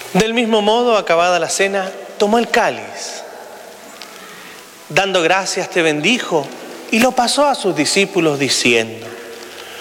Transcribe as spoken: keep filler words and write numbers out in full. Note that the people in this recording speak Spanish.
Del mismo modo, acabada la cena, tomó el cáliz. Dando gracias, te bendijo y lo pasó a sus discípulos diciendo: